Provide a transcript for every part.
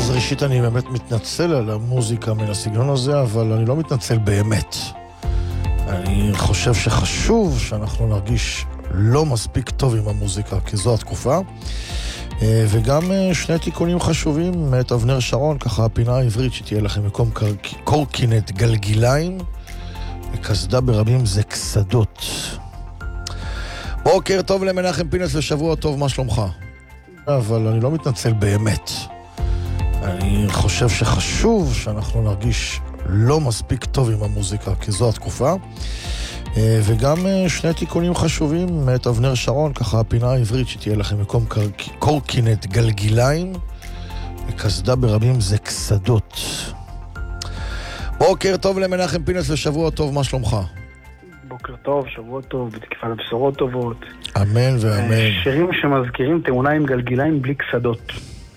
אז ראשית אני באמת מתנצל על המוזיקה מן הסגנון הזה, אבל אני לא מתנצל באמת. אני חושב שחשוב שאנחנו נרגיש לא מספיק טוב עם המוזיקה, כי זו התקופה. וגם שני תיקונים חשובים מאת אבנר שרון, ככה הפינה העברית שתהיה לכם מקום קורקינט גלגיליים, וכסדה ברבים זה כסדות. בוקר טוב למנחם פינס ושבוע טוב, מה שלומך? אבל אני לא מתנצל באמת. אני חושב שחשוב שאנחנו נרגיש לא מספיק טוב עם המוזיקה, כי זו התקופה. וגם שני תיקונים חשובים מאת אבנר שרון, ככה הפינה העברית שתהיה לכם מקום קורקינט גלגיליים, וכסדה ברבים זה כסדות. בוקר טוב למנחם פינס ושבוע טוב, מה שלומך? בוקר טוב, שבוע טוב, בתקווה לבשורות טובות. אמן ואמן. שירים שמזכירים תאונה עם גלגיליים בלי כסדות.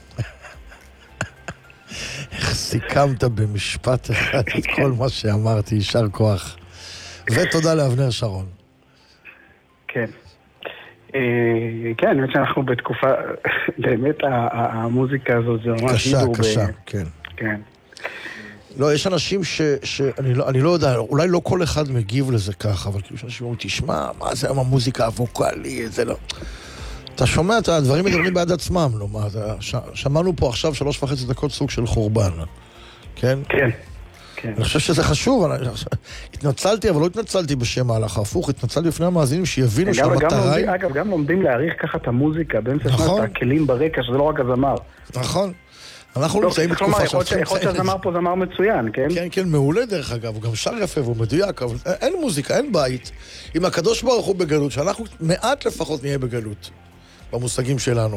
איך סיכמת במשפט אחד את כל מה שאמרתי, יישר כוח. ותודה לאבנר שרון. כן. כן, באמת שאנחנו בתקופה, באמת המוזיקה הזאת זה ממש... קשה, כן. כן. לא, יש אנשים אני לא יודע, אולי לא כל אחד מגיב לזה ככה, אבל כאילו שאנשים אומרים, תשמע, מה זה המוזיקה הווקאלית, זה לא... אתה שומע, הדברים מדברים בעד עצמם, לא? שמענו פה עכשיו 3.5 דקות סוג של חורבן, כן? כן. אני חושב שזה חשוב, התנצלתי, אבל לא התנצלתי בשם ההלכה, הפוך, התנצלתי בפני המאזינים שיבינו שהמטרה היא... אגב, גם לומדים להעריך ככה את המוזיקה, באמצע שמת הכלים ברקע, שזה לא רק הזמר. נכון. אנחנו נמצאים בתקופה יכול להיות שהזמר פה זמר מצוין, כן? כן, כן, מעולה דרך אגב, הוא גם שר יפה והוא מדויק, אבל אין מוזיקה, אין בית. אם הקדוש ברוך הוא בגלות, שאנחנו מעט לפחות נהיה בגלות, במושגים שלנו.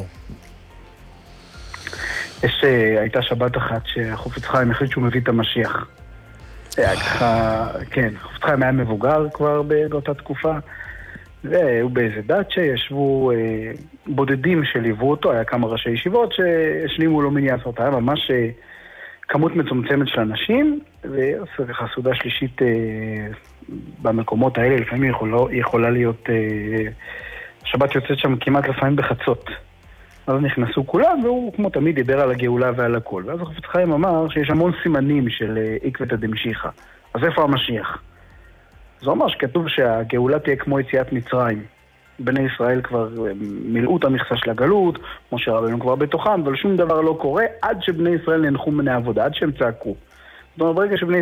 הייתה שבת אחת שהחופץ חיים החליט שהוא מביא את המשיח. כן, החופץ חיים היה מבוגר כבר באותה תקופה, והוא באיזה דת שישבו בודדים שליוו אותו, היה כמה ראשי ישיבות שהשלימו לו מיני עשרות, היה ממש כמות מצומצמת של אנשים, וחסודה שלישית במקומות האלה לפעמים יכולה להיות, שבת יוצאת שם כמעט לפעמים בחצות. אז נכנסו כולם, והוא כמו תמיד דיבר על הגאולה ועל הכל. ואז החפץ חיים אמר שיש המון סימנים של עקבתא דמשיחא. אז איפה המשיח? זה אומר שכתוב שהגאולה תהיה כמו יציאת מצרים. בני ישראל כבר מילאו את המכסה של הגלות, משה רבנו כבר בתוכם, אבל שום דבר לא קורה עד שבני ישראל ננחו מן העבודה, עד שהם צעקו. זאת אומרת, ברגע שבני